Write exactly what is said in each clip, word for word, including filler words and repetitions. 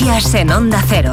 Noticias en Onda Cero.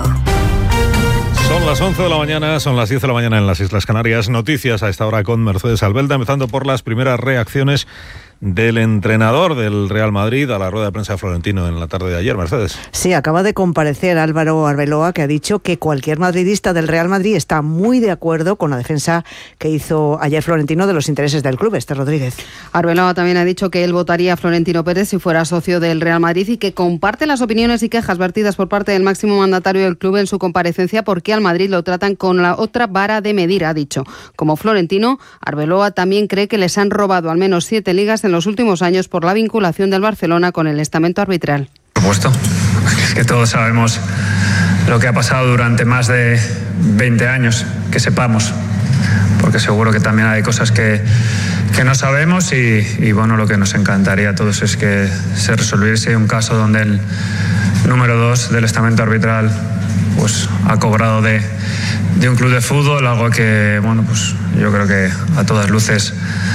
Son las once de la mañana, son las diez de la mañana en las Islas Canarias. Noticias a esta hora con Mercedes Albelda, empezando por las primeras reacciones del entrenador del Real Madrid a la rueda de prensa de Florentino en la tarde de ayer. Mercedes. Sí, acaba de comparecer Álvaro Arbeloa, que ha dicho que cualquier madridista del Real Madrid está muy de acuerdo con la defensa que hizo ayer Florentino de los intereses del club. Esther Rodríguez. Arbeloa también ha dicho que él votaría a Florentino Pérez si fuera socio del Real Madrid y que comparte las opiniones y quejas vertidas por parte del máximo mandatario del club en su comparecencia, porque al Madrid lo tratan con la otra vara de medir, ha dicho. Como Florentino, Arbeloa también cree que les han robado al menos siete ligas en los últimos años por la vinculación del Barcelona con el estamento arbitral. Por supuesto, es que todos sabemos lo que ha pasado durante más de veinte años, que sepamos, porque seguro que también hay cosas que, que no sabemos y, y bueno, lo que nos encantaría a todos es que se resolviese un caso donde el número dos del estamento arbitral pues ha cobrado de, de un club de fútbol, algo que bueno, pues yo creo que a todas luces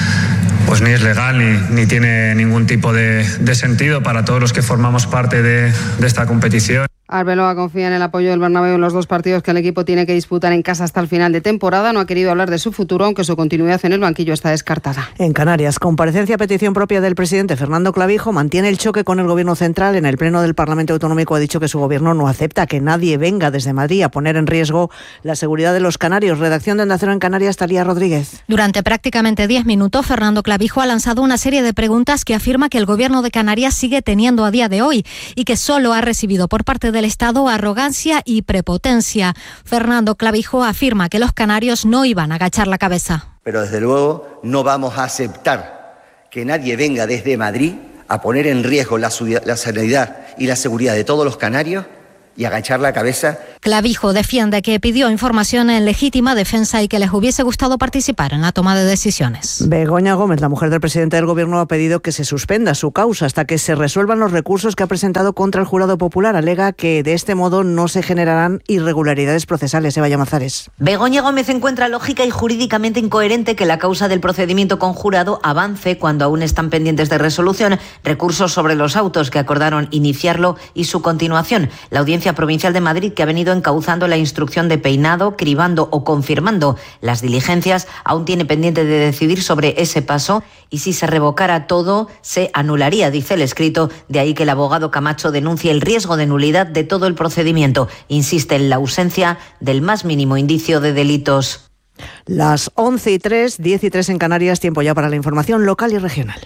pues ni es legal ni, ni tiene ningún tipo de, de sentido para todos los que formamos parte de, de esta competición. Arbeloa confía en el apoyo del Bernabéu en los dos partidos que el equipo tiene que disputar en casa hasta el final de temporada. No ha querido hablar de su futuro, aunque su continuidad en el banquillo está descartada. En Canarias, comparecencia a petición propia del presidente Fernando Clavijo, mantiene el choque con el gobierno central. En el pleno del Parlamento Autonómico ha dicho que su gobierno no acepta que nadie venga desde Madrid a poner en riesgo la seguridad de los canarios. Redacción de Onda Cero en Canarias, Talía Rodríguez. Durante prácticamente diez minutos, Fernando Clavijo ha lanzado una serie de preguntas que afirma que el gobierno de Canarias sigue teniendo a día de hoy y que solo ha recibido por parte de del Estado arrogancia y prepotencia. Fernando Clavijo afirma que los canarios no iban a agachar la cabeza. Pero desde luego no vamos a aceptar que nadie venga desde Madrid a poner en riesgo la, la sanidad y la seguridad de todos los canarios y agachar la cabeza. Clavijo defiende que pidió información en legítima defensa y que les hubiese gustado participar en la toma de decisiones. Begoña Gómez, la mujer del presidente del gobierno, ha pedido que se suspenda su causa hasta que se resuelvan los recursos que ha presentado contra el jurado popular. Alega que de este modo no se generarán irregularidades procesales. Eva Llamazares. Begoña Gómez encuentra lógica y jurídicamente incoherente que la causa del procedimiento con jurado avance cuando aún están pendientes de resolución recursos sobre los autos que acordaron iniciarlo y su continuación. La Audiencia Provincial de Madrid, que ha venido encauzando la instrucción de peinado, cribando o confirmando las diligencias, aún tiene pendiente de decidir sobre ese paso y si se revocara todo, se anularía, dice el escrito. De ahí que el abogado Camacho denuncie el riesgo de nulidad de todo el procedimiento. Insiste en la ausencia del más mínimo indicio de delitos. Las once y tres, diez y tres en Canarias, tiempo ya para la información local y regional.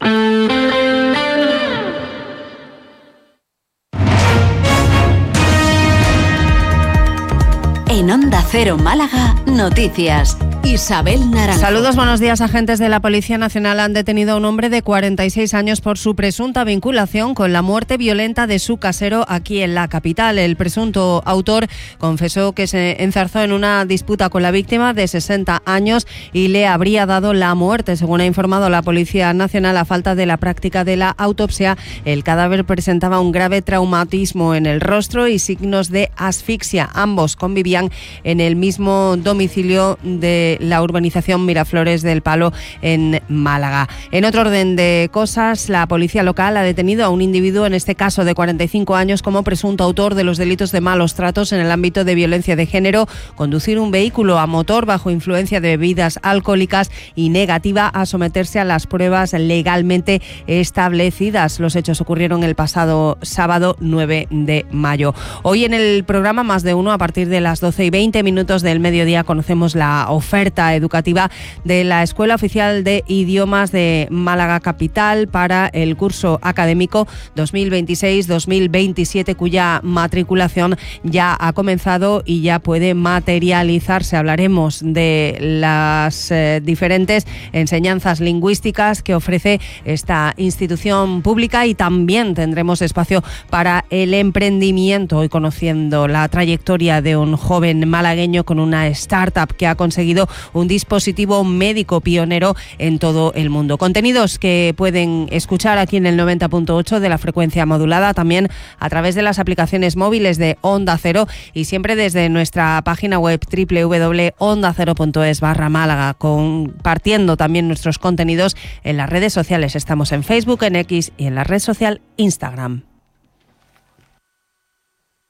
En Onda Cero Málaga, noticias. Isabel Naranjo. Saludos, buenos días. Agentes de la Policía Nacional han detenido a un hombre de cuarenta y seis años por su presunta vinculación con la muerte violenta de su casero aquí en la capital. El presunto autor confesó que se enzarzó en una disputa con la víctima de sesenta años y le habría dado la muerte. Según ha informado la Policía Nacional, a falta de la práctica de la autopsia, el cadáver presentaba un grave traumatismo en el rostro y signos de asfixia. Ambos convivían en el mismo domicilio de la urbanización Miraflores del Palo en Málaga. En otro orden de cosas, la policía local ha detenido a un individuo, en este caso de cuarenta y cinco años, como presunto autor de los delitos de malos tratos en el ámbito de violencia de género, conducir un vehículo a motor bajo influencia de bebidas alcohólicas y negativa a someterse a las pruebas legalmente establecidas. Los hechos ocurrieron el pasado sábado nueve de mayo. Hoy en el programa Más de Uno, a partir de las doce y veinte minutos del mediodía, conocemos la oferta educativa de la Escuela Oficial de Idiomas de Málaga Capital para el curso académico dos mil veintiséis dos mil veintisiete, cuya matriculación ya ha comenzado y ya puede materializarse. Hablaremos de las eh, diferentes enseñanzas lingüísticas que ofrece esta institución pública y también tendremos espacio para el emprendimiento, hoy conociendo la trayectoria de un joven malagueño con una startup que ha conseguido un dispositivo médico pionero en todo el mundo. Contenidos que pueden escuchar aquí en el noventa punto ocho de la frecuencia modulada, también a través de las aplicaciones móviles de Onda Cero y siempre desde nuestra página web doble u doble u doble u punto onda cero punto es barra Málaga, compartiendo también nuestros contenidos en las redes sociales. Estamos en Facebook, en X y en la red social Instagram.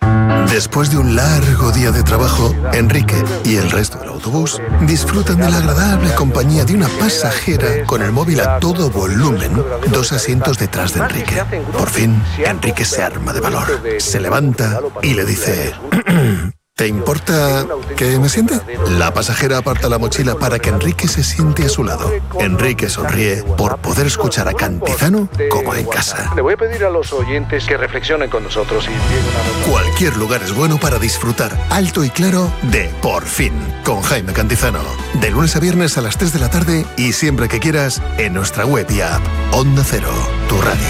Después de un largo día de trabajo, Enrique y el resto del autobús disfrutan de la agradable compañía de una pasajera con el móvil a todo volumen, dos asientos detrás de Enrique. Por fin, Enrique se arma de valor, se levanta y le dice... ¿Te importa que me siente? La pasajera aparta la mochila para que Enrique se siente a su lado. Enrique sonríe por poder escuchar a Cantizano como en casa. Le voy a pedir a los oyentes que reflexionen con nosotros y una... Cualquier lugar es bueno para disfrutar alto y claro de Por Fin, con Jaime Cantizano. De lunes a viernes a las tres de la tarde y siempre que quieras en nuestra web y app. Onda Cero, tu radio.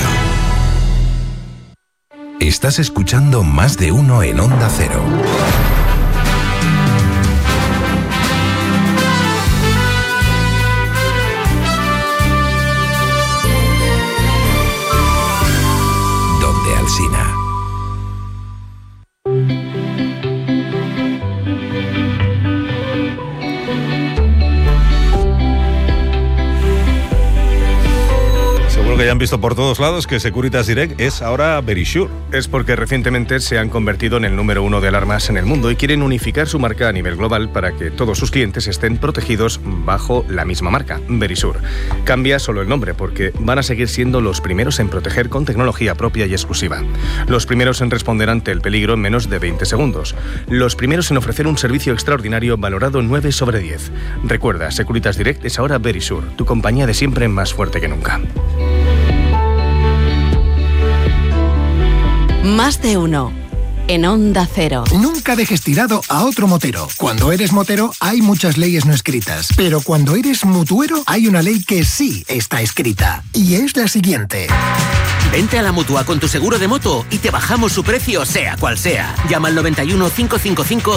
Estás escuchando Más de Uno en Onda Cero. Donde Alsina. Que ya han visto por todos lados que Securitas Direct es ahora Verisure. Es porque recientemente se han convertido en el número uno de alarmas en el mundo y quieren unificar su marca a nivel global para que todos sus clientes estén protegidos bajo la misma marca, Verisure. Cambia solo el nombre porque van a seguir siendo los primeros en proteger con tecnología propia y exclusiva. Los primeros en responder ante el peligro en menos de veinte segundos. Los primeros en ofrecer un servicio extraordinario valorado nueve sobre diez. Recuerda, Securitas Direct es ahora Verisure, tu compañía de siempre más fuerte que nunca. Más de uno. En Onda Cero. Nunca dejes tirado a otro motero. Cuando eres motero hay muchas leyes no escritas, pero cuando eres mutuero hay una ley que sí está escrita. Y es la siguiente. Vente a la Mutua con tu seguro de moto y te bajamos su precio sea cual sea. Llama al noventa y uno, cinco cinco cinco,